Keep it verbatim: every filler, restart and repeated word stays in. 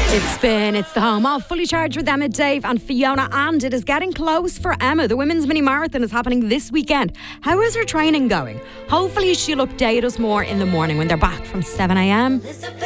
It's Spin, it's the home of Fully Charged with Emma, Dave and Fiona, and it is getting close for Emma. The women's mini marathon is happening this weekend. How is her training going? Hopefully she'll update us more in the morning when they're back from seven a.m.